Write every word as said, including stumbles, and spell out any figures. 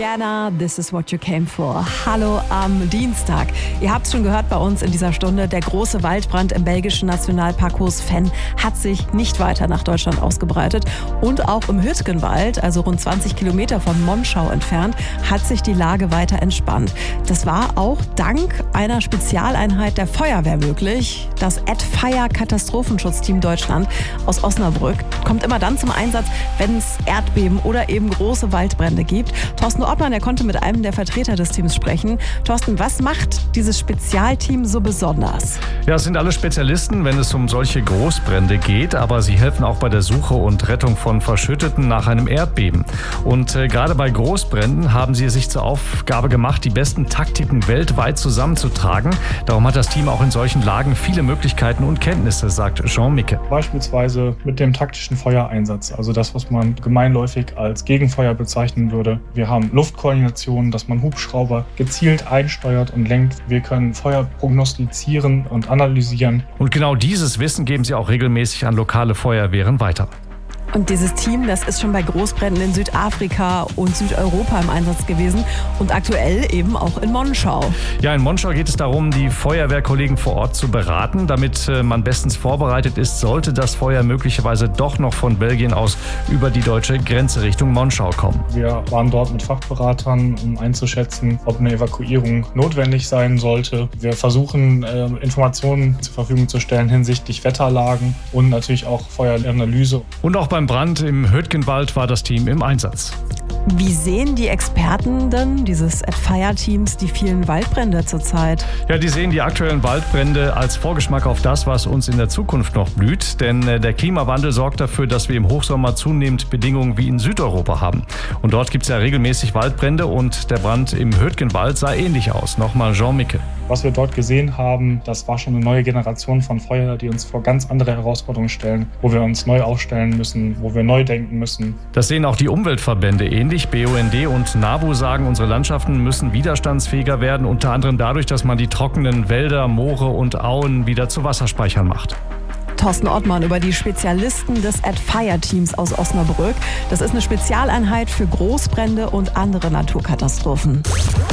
Rihanna, This is what you came for. Hallo am Dienstag. Ihr habt es schon gehört bei uns in dieser Stunde. Der große Waldbrand im belgischen Nationalpark Coesfén hat sich nicht weiter nach Deutschland ausgebreitet. Und auch im Hürtgenwald, also rund zwanzig Kilometer von Monschau entfernt, hat sich die Lage weiter entspannt. Das war auch dank einer Spezialeinheit der Feuerwehr möglich. Das At Fire Katastrophenschutzteam Deutschland aus Osnabrück kommt immer dann zum Einsatz, wenn es Erdbeben oder eben große Waldbrände gibt. Thorsten Ortmann, der konnte mit einem der Vertreter des Teams sprechen. Thorsten, was macht dieses Spezialteam so besonders? Ja, es sind alle Spezialisten, wenn es um solche Großbrände geht, aber sie helfen auch bei der Suche und Rettung von Verschütteten nach einem Erdbeben. Und äh, gerade bei Großbränden haben sie es sich zur Aufgabe gemacht, die besten Taktiken weltweit zusammenzutragen. Darum hat das Team auch in solchen Lagen viele Möglichkeiten und Kenntnisse, sagt Jean Micke. Beispielsweise mit dem taktischen Feuereinsatz, also das, was man gemeinläufig als Gegenfeuer bezeichnen würde. Wir haben Luftkoordination, dass man Hubschrauber gezielt einsteuert und lenkt. Wir können Feuer prognostizieren und analysieren. Und genau dieses Wissen geben sie auch regelmäßig an lokale Feuerwehren weiter. Und dieses Team, das ist schon bei Großbränden in Südafrika und Südeuropa im Einsatz gewesen und aktuell eben auch in Monschau. Ja, in Monschau geht es darum, die Feuerwehrkollegen vor Ort zu beraten, damit man bestens vorbereitet ist, sollte das Feuer möglicherweise doch noch von Belgien aus über die deutsche Grenze Richtung Monschau kommen. Wir waren dort mit Fachberatern, um einzuschätzen, ob eine Evakuierung notwendig sein sollte. Wir versuchen, Informationen zur Verfügung zu stellen hinsichtlich Wetterlagen und natürlich auch Feueranalyse. Und auch bei Beim Brand im Hürtgenwald war das Team im Einsatz. Wie sehen die Experten denn dieses At Fire Teams die vielen Waldbrände zurzeit? Ja, die sehen die aktuellen Waldbrände als Vorgeschmack auf das, was uns in der Zukunft noch blüht. Denn der Klimawandel sorgt dafür, dass wir im Hochsommer zunehmend Bedingungen wie in Südeuropa haben. Und dort gibt es ja regelmäßig Waldbrände und der Brand im Hürtgenwald sah ähnlich aus. Nochmal Jean Micke. Was wir dort gesehen haben, das war schon eine neue Generation von Feuer, die uns vor ganz andere Herausforderungen stellen, wo wir uns neu aufstellen müssen, wo wir neu denken müssen. Das sehen auch die Umweltverbände ähnlich. B U N D und NABU sagen, unsere Landschaften müssen widerstandsfähiger werden, unter anderem dadurch, dass man die trockenen Wälder, Moore und Auen wieder zu Wasserspeichern macht. Thorsten Ortmann über die Spezialisten des At Fire Teams aus Osnabrück. Das ist eine Spezialeinheit für Großbrände und andere Naturkatastrophen.